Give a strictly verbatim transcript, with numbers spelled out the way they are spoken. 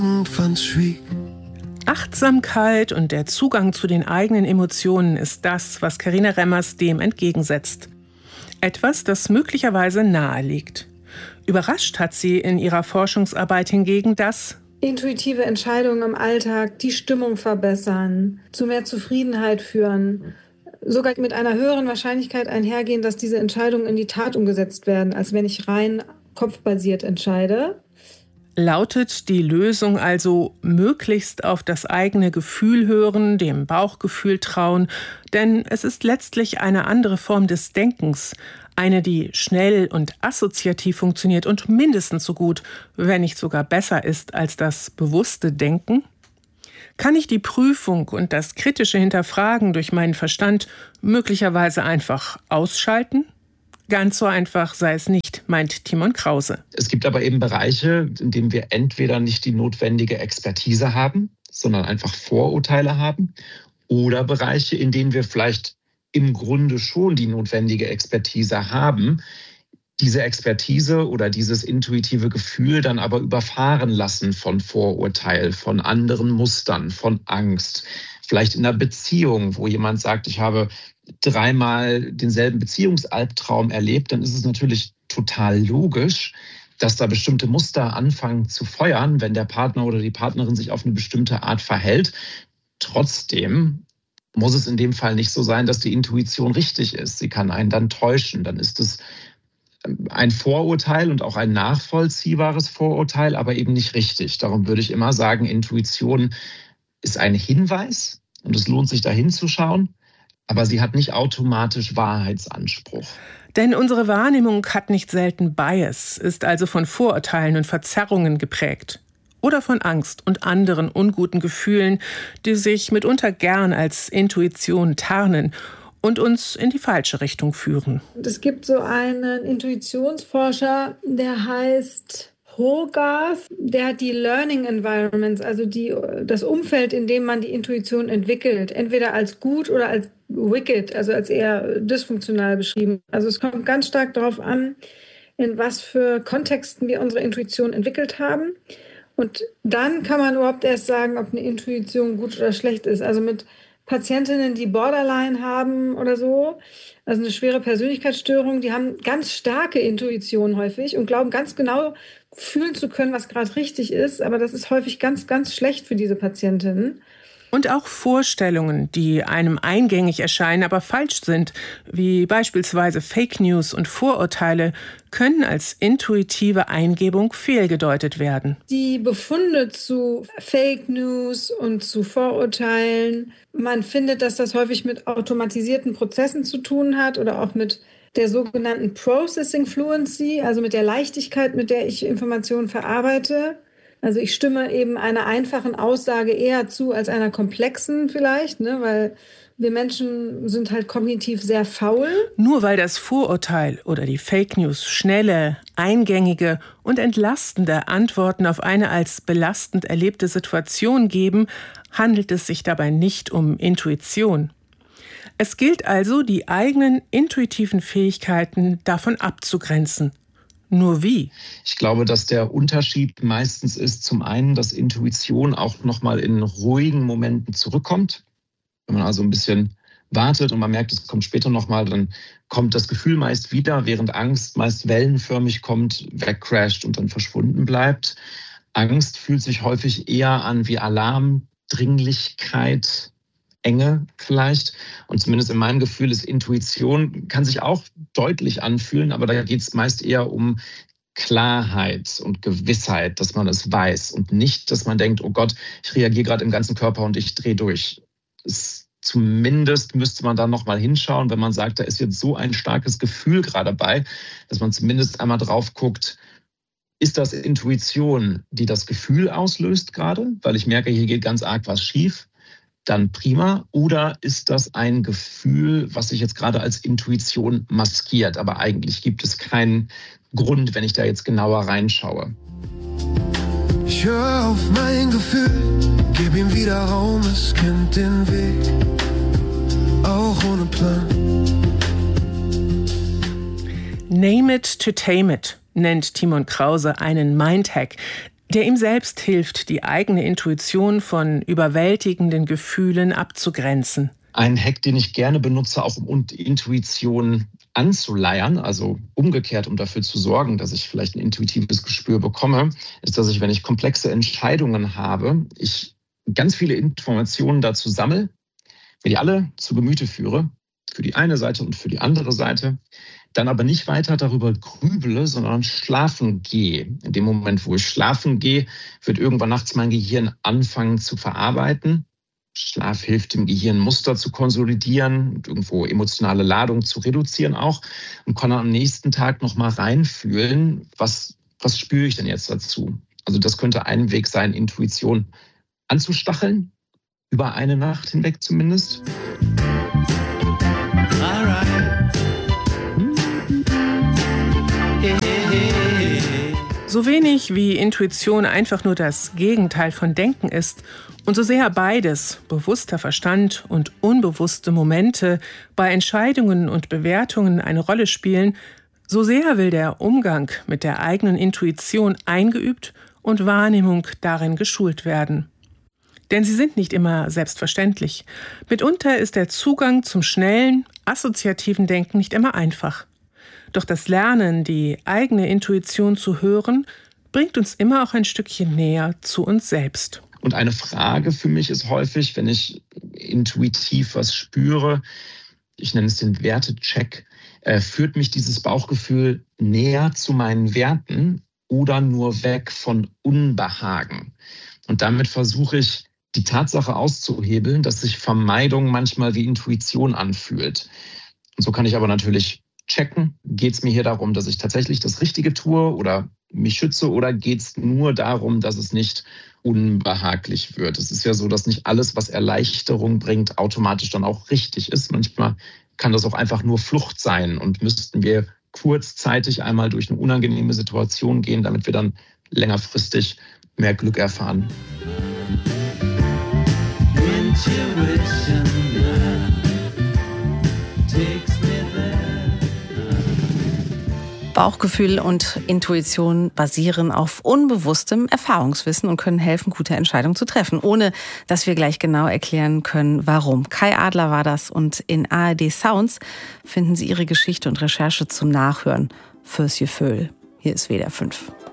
Fand's schwieg. Achtsamkeit und der Zugang zu den eigenen Emotionen ist das, was Carina Remmers dem entgegensetzt. Etwas, das möglicherweise nahe liegt. Überrascht hat sie in ihrer Forschungsarbeit hingegen, dass intuitive Entscheidungen im Alltag die Stimmung verbessern, zu mehr Zufriedenheit führen, sogar mit einer höheren Wahrscheinlichkeit einhergehen, dass diese Entscheidungen in die Tat umgesetzt werden, als wenn ich rein kopfbasiert entscheide. Lautet die Lösung also möglichst auf das eigene Gefühl hören, dem Bauchgefühl trauen? Denn es ist letztlich eine andere Form des Denkens, eine, die schnell und assoziativ funktioniert und mindestens so gut, wenn nicht sogar besser ist als das bewusste Denken. Kann ich die Prüfung und das kritische Hinterfragen durch meinen Verstand möglicherweise einfach ausschalten? Ganz so einfach sei es nicht, meint Timon Krause. Es gibt aber eben Bereiche, in denen wir entweder nicht die notwendige Expertise haben, sondern einfach Vorurteile haben, oder Bereiche, in denen wir vielleicht im Grunde schon die notwendige Expertise haben, diese Expertise oder dieses intuitive Gefühl dann aber überfahren lassen von Vorurteil, von anderen Mustern, von Angst. Vielleicht in einer Beziehung, wo jemand sagt, ich habe dreimal denselben Beziehungsalbtraum erlebt, dann ist es natürlich total logisch, dass da bestimmte Muster anfangen zu feuern, wenn der Partner oder die Partnerin sich auf eine bestimmte Art verhält. Trotzdem muss es in dem Fall nicht so sein, dass die Intuition richtig ist. Sie kann einen dann täuschen. Dann ist es ein Vorurteil und auch ein nachvollziehbares Vorurteil, aber eben nicht richtig. Darum würde ich immer sagen, Intuition ist ein Hinweis und es lohnt sich, da hinzuschauen, aber sie hat nicht automatisch Wahrheitsanspruch. Denn unsere Wahrnehmung hat nicht selten Bias, ist also von Vorurteilen und Verzerrungen geprägt. Oder von Angst und anderen unguten Gefühlen, die sich mitunter gern als Intuition tarnen und uns in die falsche Richtung führen. Es gibt so einen Intuitionsforscher, der heißt Hogarth. Der hat die Learning Environments, also die, das Umfeld, in dem man die Intuition entwickelt, entweder als gut oder als wicked, also als eher dysfunktional beschrieben. Also es kommt ganz stark darauf an, in was für Kontexten wir unsere Intuition entwickelt haben. Und dann kann man überhaupt erst sagen, ob eine Intuition gut oder schlecht ist. Also mit Patientinnen, die Borderline haben oder so, also eine schwere Persönlichkeitsstörung, die haben ganz starke Intuition häufig und glauben ganz genau fühlen zu können, was gerade richtig ist. Aber das ist häufig ganz, ganz schlecht für diese Patientinnen. Und auch Vorstellungen, die einem eingängig erscheinen, aber falsch sind, wie beispielsweise Fake News und Vorurteile, können als intuitive Eingebung fehlgedeutet werden. Die Befunde zu Fake News und zu Vorurteilen, man findet, dass das häufig mit automatisierten Prozessen zu tun hat oder auch mit der sogenannten Processing Fluency, also mit der Leichtigkeit, mit der ich Informationen verarbeite. Also ich stimme eben einer einfachen Aussage eher zu als einer komplexen vielleicht, ne, weil wir Menschen sind halt kognitiv sehr faul. Nur weil das Vorurteil oder die Fake News schnelle, eingängige und entlastende Antworten auf eine als belastend erlebte Situation geben, handelt es sich dabei nicht um Intuition. Es gilt also, die eigenen intuitiven Fähigkeiten davon abzugrenzen. Nur wie? Ich glaube, dass der Unterschied meistens ist, zum einen, dass Intuition auch nochmal in ruhigen Momenten zurückkommt. Wenn man also ein bisschen wartet und man merkt, es kommt später nochmal, dann kommt das Gefühl meist wieder, während Angst meist wellenförmig kommt, wegcrasht und dann verschwunden bleibt. Angst fühlt sich häufig eher an wie Alarm, Dringlichkeit, Enge vielleicht. Und zumindest in meinem Gefühl ist Intuition, kann sich auch deutlich anfühlen, aber da geht es meist eher um Klarheit und Gewissheit, dass man es weiß und nicht, dass man denkt, oh Gott, ich reagiere gerade im ganzen Körper und ich drehe durch. Es, zumindest müsste man da nochmal hinschauen, wenn man sagt, da ist jetzt so ein starkes Gefühl gerade bei, dass man zumindest einmal drauf guckt, ist das Intuition, die das Gefühl auslöst gerade, weil ich merke, hier geht ganz arg was schief, dann prima. Oder ist das ein Gefühl, was sich jetzt gerade als Intuition maskiert, aber eigentlich gibt es keinen Grund, wenn ich da jetzt genauer reinschaue. Ich höre auf mein Gefühl, gib ihm wieder Raum, es kennt den Weg, auch ohne Plan. Name it to tame it, nennt Timon Krause einen Mindhack. der ihm selbst hilft, die eigene Intuition von überwältigenden Gefühlen abzugrenzen. Ein Hack, den ich gerne benutze, auch um Intuition anzuleiern, also umgekehrt, um dafür zu sorgen, dass ich vielleicht ein intuitives Gespür bekomme, ist, dass ich, wenn ich komplexe Entscheidungen habe, ich ganz viele Informationen dazu sammle, mir die alle zu Gemüte führe, für die eine Seite und für die andere Seite, dann aber nicht weiter darüber grübele, sondern schlafen gehe. In dem Moment, wo ich schlafen gehe, wird irgendwann nachts mein Gehirn anfangen zu verarbeiten. Schlaf hilft dem Gehirn, Muster zu konsolidieren und irgendwo emotionale Ladung zu reduzieren auch und kann am nächsten Tag nochmal reinfühlen, was, was spüre ich denn jetzt dazu? Also das könnte ein Weg sein, Intuition anzustacheln, über eine Nacht hinweg zumindest. So wenig wie Intuition einfach nur das Gegenteil von Denken ist und so sehr beides, bewusster Verstand und unbewusste Momente, bei Entscheidungen und Bewertungen eine Rolle spielen, so sehr will der Umgang mit der eigenen Intuition eingeübt und Wahrnehmung darin geschult werden. Denn sie sind nicht immer selbstverständlich. Mitunter ist der Zugang zum schnellen, assoziativen Denken nicht immer einfach. Doch das Lernen, die eigene Intuition zu hören, bringt uns immer auch ein Stückchen näher zu uns selbst. Und eine Frage für mich ist häufig, wenn ich intuitiv was spüre, ich nenne es den Wertecheck, äh, führt mich dieses Bauchgefühl näher zu meinen Werten oder nur weg von Unbehagen? Und damit versuche ich, die Tatsache auszuhebeln, dass sich Vermeidung manchmal wie Intuition anfühlt. Und so kann ich aber natürlich checken, geht es mir hier darum, dass ich tatsächlich das Richtige tue oder mich schütze, oder geht es nur darum, dass es nicht unbehaglich wird? Es ist ja so, dass nicht alles, was Erleichterung bringt, automatisch dann auch richtig ist. Manchmal kann das auch einfach nur Flucht sein und müssten wir kurzzeitig einmal durch eine unangenehme Situation gehen, damit wir dann längerfristig mehr Glück erfahren. Bauchgefühl und Intuition basieren auf unbewusstem Erfahrungswissen und können helfen, gute Entscheidungen zu treffen, ohne dass wir gleich genau erklären können, warum. Kai Adler war das, und in A R D Sounds finden Sie Ihre Geschichte und Recherche zum Nachhören fürs Gefühl. Hier ist W D R fünf.